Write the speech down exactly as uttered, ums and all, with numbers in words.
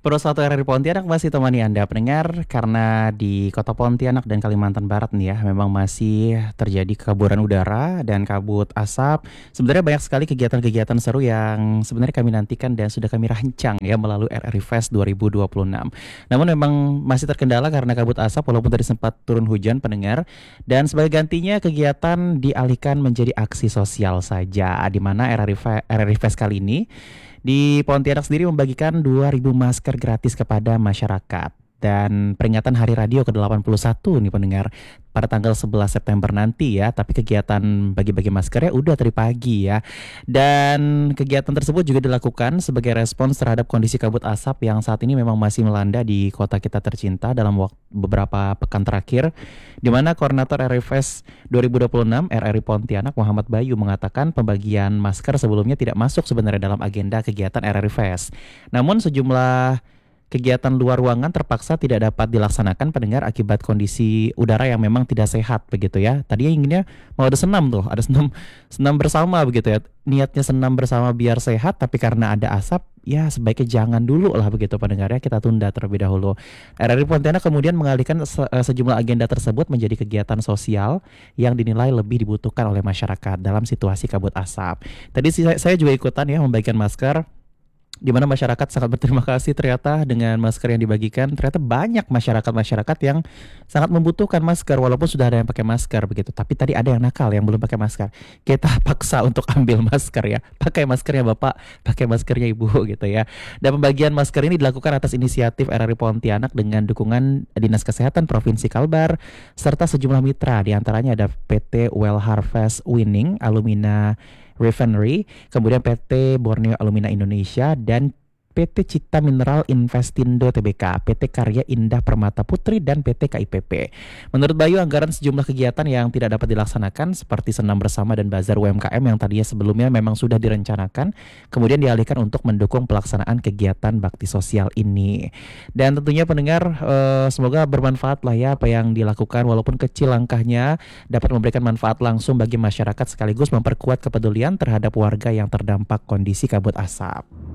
Pro satu R R I Pontianak masih temani Anda pendengar karena di Kota Pontianak dan Kalimantan Barat nih ya memang masih terjadi kekamburan udara dan kabut asap. Sebenarnya banyak sekali kegiatan-kegiatan seru yang sebenarnya kami nantikan dan sudah kami rancang ya melalui R R I Fest dua ribu dua puluh enam. Namun memang masih terkendala karena kabut asap walaupun tadi sempat turun hujan pendengar, dan sebagai gantinya kegiatan dialihkan menjadi aksi sosial saja di mana R R I Fe- R R I Fest kali ini di Pontianak sendiri membagikan dua ribu masker gratis kepada masyarakat. Dan peringatan Hari Radio ke delapan puluh satu nih pendengar pada tanggal sebelas September nanti ya. Tapi kegiatan bagi-bagi maskernya udah dari pagi ya. Dan kegiatan tersebut juga dilakukan sebagai respons terhadap kondisi kabut asap yang saat ini memang masih melanda di kota kita tercinta dalam waktu beberapa pekan terakhir, di mana Koordinator R R I Fest dua ribu dua puluh enam R R I Pontianak Muhammad Bayu mengatakan pembagian masker sebelumnya tidak masuk sebenarnya dalam agenda kegiatan R R I Fest. Namun sejumlah kegiatan luar ruangan terpaksa tidak dapat dilaksanakan pendengar akibat kondisi udara yang memang tidak sehat begitu ya. Tadinya inginnya mau ada senam tuh, ada senam senam bersama begitu ya. Niatnya senam bersama biar sehat, tapi karena ada asap ya sebaiknya jangan dulu lah begitu pendengar ya, kita tunda terlebih dahulu. R R I Pontianak kemudian mengalihkan se- eh, sejumlah agenda tersebut menjadi kegiatan sosial yang dinilai lebih dibutuhkan oleh masyarakat dalam situasi kabut asap. Tadi si- saya juga ikutan ya membagikan masker, di mana masyarakat sangat berterima kasih ternyata dengan masker yang dibagikan. Ternyata banyak masyarakat-masyarakat yang sangat membutuhkan masker walaupun sudah ada yang pakai masker begitu. Tapi tadi ada yang nakal yang belum pakai masker. Kita paksa untuk ambil masker ya. Pakai maskernya Bapak, pakai maskernya Ibu gitu ya. Dan pembagian masker ini dilakukan atas inisiatif R R I Pontianak dengan dukungan Dinas Kesehatan Provinsi Kalbar serta sejumlah mitra. Di antaranya ada P T Well Harvest Winning Alumina Refinery, kemudian P T Borneo Alumina Indonesia, dan P T Cita Mineral Investindo Tbk, P T Karya Indah Permata Putri, dan P T K I P P. Menurut Bayu, anggaran sejumlah kegiatan yang tidak dapat dilaksanakan seperti senam bersama dan bazar U M K M yang tadinya sebelumnya memang sudah direncanakan, kemudian dialihkan untuk mendukung pelaksanaan kegiatan bakti sosial ini. Dan tentunya pendengar, eh, semoga bermanfaat lah ya apa yang dilakukan, walaupun kecil langkahnya dapat memberikan manfaat langsung bagi masyarakat sekaligus memperkuat kepedulian terhadap warga yang terdampak kondisi kabut asap.